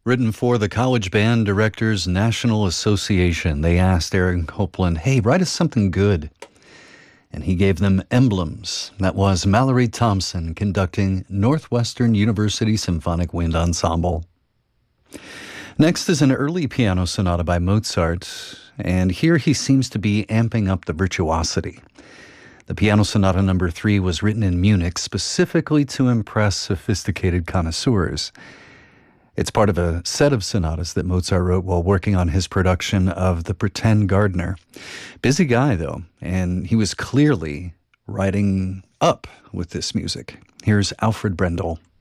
Written for the College Band Directors National Association. They asked Aaron Copland, hey, write us something good. And he gave them Emblems. That was Mallory Thompson conducting Northwestern University Symphonic Wind Ensemble. Next is an early piano sonata by Mozart, and here he seems to be amping up the virtuosity. The Piano Sonata No. 3 was written in Munich specifically to impress sophisticated connoisseurs. It's part of a set of sonatas that Mozart wrote while working on his production of The Pretend Gardener. Busy guy, though, and he was clearly riding up with this music. Here's Alfred Brendel.